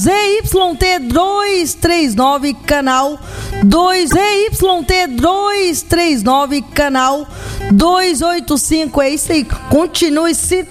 ZYT 239, canal 2, ZYT 239, canal 285. É isso aí. Continue